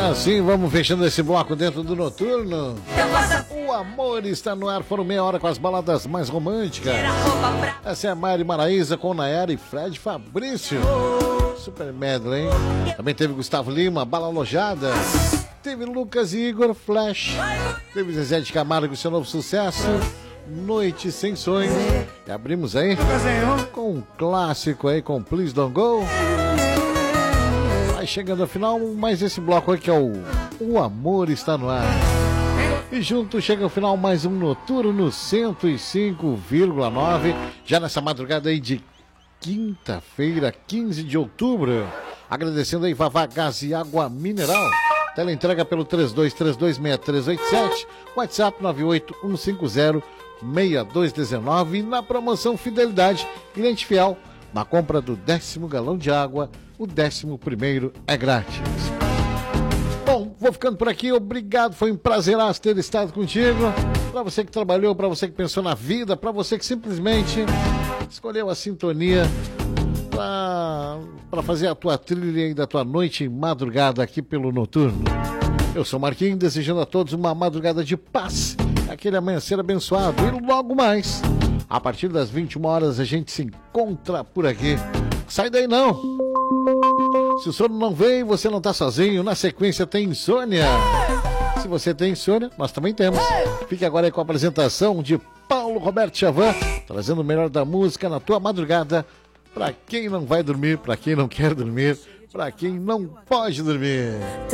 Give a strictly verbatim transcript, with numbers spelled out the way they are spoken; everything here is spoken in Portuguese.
Assim vamos fechando esse bloco dentro do Noturno. O amor está no ar, foram meia hora com as baladas mais românticas. Essa é a Mari Maraíza com Nayara e Fred Fabrício. Super medley, hein? Também teve Gustavo Lima, Bala Alojada. Teve Lucas e Igor, Flash. Teve Zezé de Camargo, seu novo sucesso, Noite Sem Sonho. E abrimos aí com um clássico aí, com Please Don't Go. Vai chegando ao final, mais esse bloco aí que é o O Amor Está no Ar. E junto chega ao final mais um Noturno cento e cinco vírgula nove. Já nessa madrugada aí de quinta-feira, quinze de outubro. Agradecendo aí Vavá Gás e Água Mineral. Teleentrega pelo três dois três dois, seis três oito sete. WhatsApp nove oito um cinco zero, seis dois um nove. E na promoção Fidelidade, cliente fiel, na compra do décimo galão de água, o décimo primeiro é grátis. Bom, vou ficando por aqui. Obrigado, foi um prazeraço ter estado contigo. Para você que trabalhou, para você que pensou na vida, para você que simplesmente escolheu a sintonia para fazer a tua trilha aí da tua noite e madrugada aqui pelo Noturno. Eu sou o Marquinhos, desejando a todos uma madrugada de paz, aquele amanhecer abençoado. E logo mais, a partir das vinte e uma horas, a gente se encontra por aqui. Sai daí não! Se o sono não veio, você não tá sozinho. Na sequência tem insônia. Se você tem insônia, nós também temos. Fique agora aí com a apresentação de Paulo Roberto Chavan, trazendo o melhor da música na tua madrugada. Pra quem não vai dormir, pra quem não quer dormir, pra quem não pode dormir.